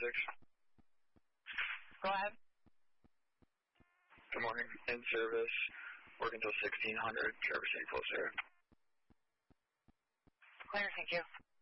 Go ahead. Good morning. In service. Working until 1600. Traverse City, close air. Clear, thank you.